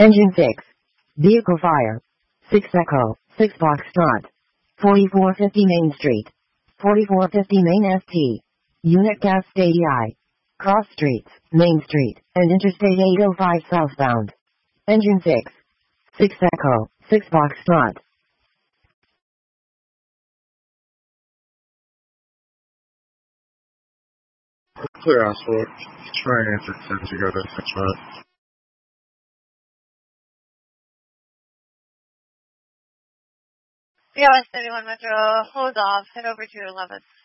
Engine 6. Vehicle fire. 6 Echo, 6 Foxtrot. 4450 Main Street. 4450 Main ST. Unit gas ADI. Cross Streets, Main Street, and Interstate 805 southbound. Engine 6. 6 Echo, 6 Foxtrot. Clear asphalt. Try and answer 10 together. That's right. BLS 31 Metro, hold off, head over to 11.